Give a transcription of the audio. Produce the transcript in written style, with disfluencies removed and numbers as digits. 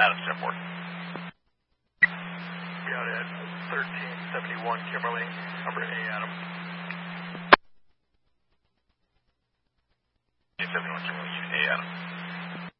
Adam 10-4. Be out at 1371 Kimberly, number A, Adam. 1371 Kimberly.